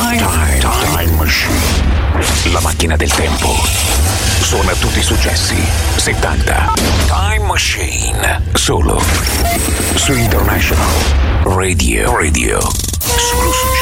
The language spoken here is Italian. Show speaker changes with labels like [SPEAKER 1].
[SPEAKER 1] Time Machine. La macchina del tempo. Suona tutti i successi 70. Time Machine. Solo su International Radio. Solo su